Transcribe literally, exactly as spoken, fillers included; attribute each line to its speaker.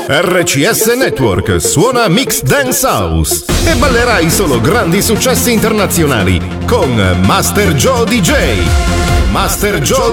Speaker 1: R C S Network suona Mix Dance House e ballerai solo grandi successi internazionali con Master Joe D J. Master Joe